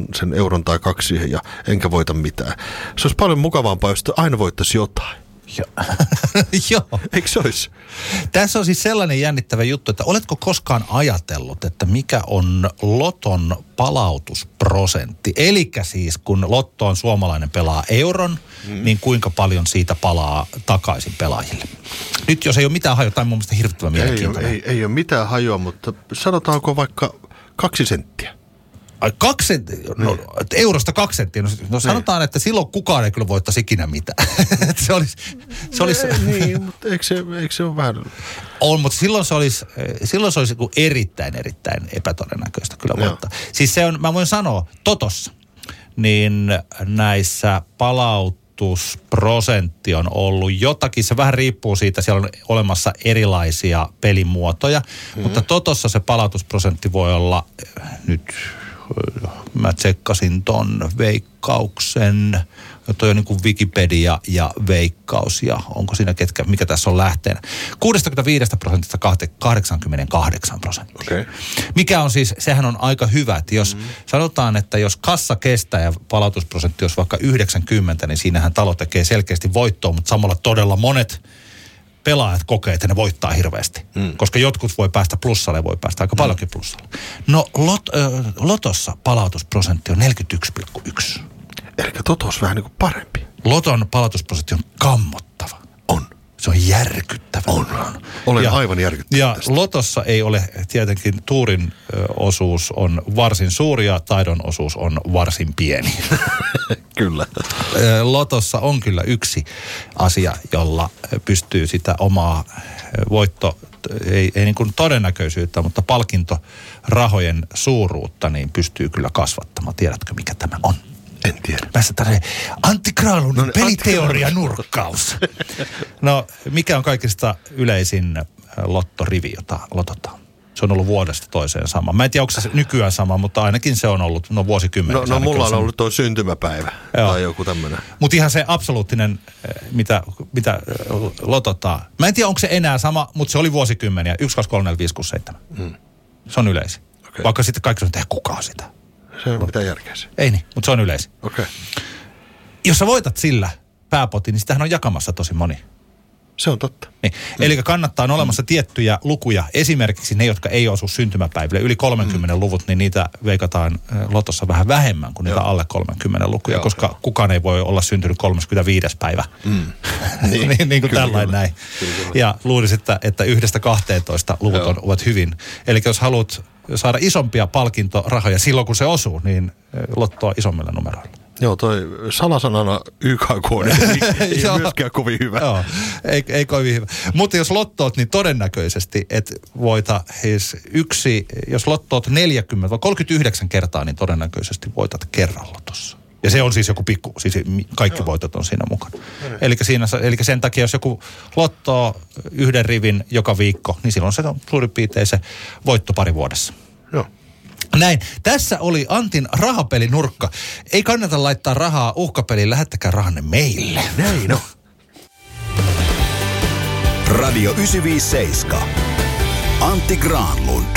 laitan sen euron tai 2 siihen ja enkä voita mitään. Se olisi paljon mukavampaa, jos aina voittaisi jotain. Joo. Eikö se olisi? Tässä on siis sellainen jännittävä juttu, että oletko koskaan ajatellut, että mikä on loton palautusprosentti? Elikkä siis kun lottoon suomalainen pelaa euron, niin kuinka paljon siitä palaa takaisin pelaajille? Nyt jos ei ole mitään hajua, tai mun mielestä hirvittävän mielenkiintoinen. Ei ole mitään hajua, mutta sanotaanko vaikka 2 senttiä. Ai 2 senttiä? No, eurosta 2 senttiä. No sanotaan, että silloin kukaan ei kyllä voittaisi ikinä mitään. se olisi... Niin, mutta eikö se ole vähän... On, mutta silloin se olisi erittäin epätodennäköistä kyllä voittaa. Siis se on, mä voin sanoa, Totossa, niin näissä palautusprosentti on ollut jotakin, se vähän riippuu siitä, siellä on olemassa erilaisia pelimuotoja, mutta Totossa se palautusprosentti voi olla nyt... Mä tsekkasin ton Veikkauksen, toi on niin kuin Wikipedia ja Veikkaus ja onko siinä mikä tässä on lähteenä. 65% 88%. Okay. Mikä on siis, sehän on aika hyvä, että jos sanotaan, että jos kassa kestää ja palautusprosentti olisi vaikka 90, niin siinähän talo tekee selkeästi voittoa, mutta samalla todella monet pelaajat kokee, että ne voittaa hirveästi. Koska jotkut voi päästä plussalle ja voi päästä aika paljonkin plussalle. No Lotossa palautusprosentti on 41,1. Eli Totos vähän niin kuin parempi. Loton palautusprosentti on kammottava. On. Se on järkyttävä. Olen aivan järkyttävä. Ja Lotossa ei ole, tietenkin tuurin osuus on varsin suuri ja taidon osuus on varsin pieni. Kyllä. Lotossa on kyllä yksi asia, jolla pystyy sitä omaa ei niin kuin todennäköisyyttä, mutta palkintorahojen suuruutta niin pystyy kyllä kasvattamaan. Tiedätkö, mikä tämä on? En tiedä. Päästä tällainen Antti Granlundin peliteoria-nurkkaus. No, mikä on kaikista yleisin lottorivi, jota lototaan? Se on ollut vuodesta toiseen sama. Mä en tiedä, onko se nykyään sama, mutta ainakin se on ollut vuosikymmenen. No mulla on ollut tuo syntymäpäivä tai joku tämmöinen. Mutta ihan se absoluuttinen, mitä lototaan. Mä en tiedä, onko se enää sama, mutta se oli vuosikymmeniä. 1, 2, 3, 4, 5, 6, 7. Se on yleisin. Okay. Vaikka sitten kaikki on, että kukaan sitä. Se on mitään järkeä se. Ei niin, mutta se on yleisin. Okay. Jos sä voitat sillä pääpotin, niin sitähän on jakamassa tosi moni. Se on totta. Niin. Eli kannattaa on olemassa tiettyjä lukuja. Esimerkiksi ne, jotka ei osu syntymäpäiville. Yli 30 luvut, niin niitä veikataan lotossa vähän vähemmän kuin niitä alle 30 lukuja, koska kukaan ei voi olla syntynyt 35. päivä. niin kuin tällainen näin. Kyllä. Ja luulisin, että 1–12 luvut ovat hyvin. Eli jos haluat saada isompia palkintorahoja silloin, kun se osuu, niin lottoa isommilla numeroilla. Joo, toi salasanana YKK ei ole myöskään kovin hyvä. Joo, ei kovin hyvä. Mutta jos lottoot, niin todennäköisesti, että voita jos lottoot 40 vai 39 kertaa, niin todennäköisesti voitat kerran lotossa. Ja se on siis joku siis kaikki voitot on siinä mukana. Eli sen takia, jos joku lottoo 1 rivin joka viikko, niin silloin se on suurin piirtein se voitto pari vuodessa. Joo. Näin. Tässä oli Antin rahapelinurkka. Ei kannata laittaa rahaa uhkapeliin, lähettäkää rahanne meille. Näin on. Radio 957. Antti Granlund.